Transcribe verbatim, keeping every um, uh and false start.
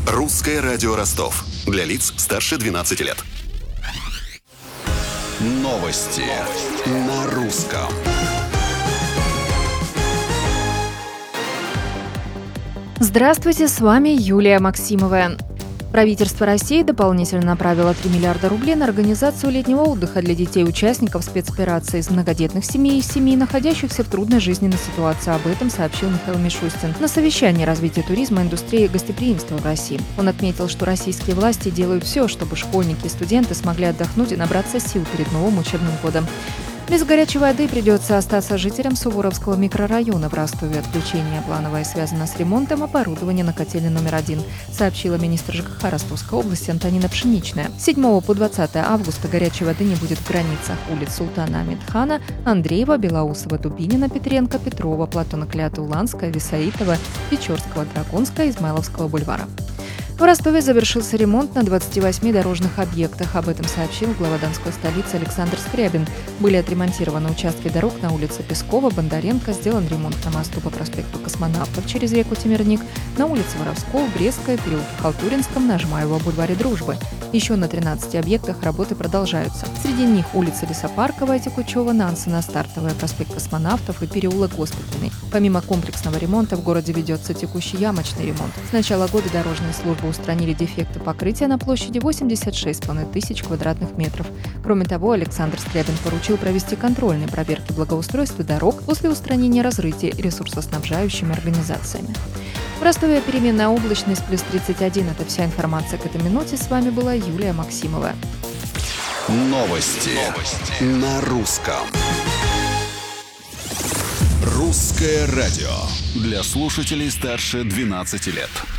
Русское радио Ростов. Для лиц старше двенадцати лет. Новости на русском. Здравствуйте, с вами Юлия Максимова. Правительство России дополнительно направило три миллиарда рублей на организацию летнего отдыха для детей-участников спецоперации из многодетных семей и семей, находящихся в трудной жизненной ситуации. Об этом сообщил Михаил Мишустин на совещании развития туризма, индустрии и гостеприимства в России. Он отметил, что российские власти делают все, чтобы школьники и студенты смогли отдохнуть и набраться сил перед новым учебным годом. Без горячей воды придется остаться жителям Суворовского микрорайона в Ростове. Отключение плановое связано с ремонтом оборудования на котельной номер один, сообщила министр ЖКХ Ростовской области Антонина Пшеничная. С седьмого по двадцатое августа горячей воды не будет в границах улиц Султана Амидхана, Андреева, Белоусова, Дубинина, Петренко, Петрова, Платона Клята, Уланская, Висаитова, Печорского, Драгунская, Измайловского бульвара. В Ростове завершился ремонт на двадцати восьми дорожных объектах. Об этом сообщил глава донской столицы Александр Скрябин. Были отремонтированы участки дорог на улице Пескова, Бондаренко, сделан ремонт на мосту по проспекту Космонавтов через реку Темирник, на улице Воровского, Брестская, переулке Халтуринском, на Жмаево, бульваре Дружбы. Еще на тринадцати объектах работы продолжаются. Среди них улица Лесопарковая, Текучева, Нансена, Стартовая, проспект Космонавтов и переулок Госпитальный. Помимо комплексного ремонта в городе ведется текущий ямочный ремонт. С начала года дорожные службы устранили дефекты покрытия на площади восемьдесят шесть с половиной тысяч квадратных метров. Кроме того, Александр Скрябин поручил провести контрольные проверки благоустройства дорог после устранения разрытий ресурсоснабжающими организациями. В Ростове переменная облачность плюс тридцать один. Это вся информация к этой минуте. С вами была Юлия Максимова. Новости, Новости. на русском. Русское радио. Для слушателей старше двенадцати лет.